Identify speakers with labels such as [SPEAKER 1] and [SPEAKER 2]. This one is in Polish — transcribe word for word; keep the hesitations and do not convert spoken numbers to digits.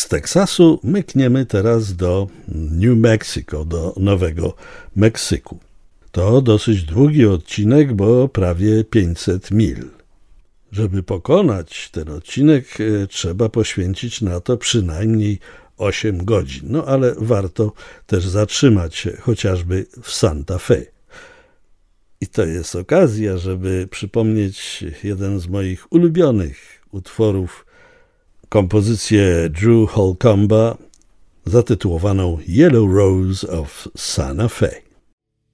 [SPEAKER 1] Z Teksasu mykniemy teraz do New Mexico, do Nowego Meksyku. To dosyć długi odcinek, bo prawie pięćset mil. Żeby pokonać ten odcinek, trzeba poświęcić na to przynajmniej osiem godzin. No ale warto też zatrzymać się chociażby w Santa Fe. I to jest okazja, żeby przypomnieć jeden z moich ulubionych utworów, kompozycję Drew Holcomba zatytułowaną Yellow Rose of Santa Fe.